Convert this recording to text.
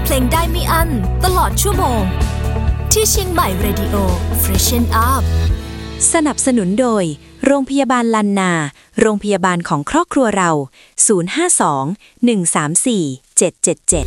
เพลงได้ไม่อั้นตลอดชั่วโมงที่เชียงใหม่ Radio Freshen Up สนับสนุนโดยโรงพยาบาลลันนาโรงพยาบาลของครอบครัวเรา052 134 777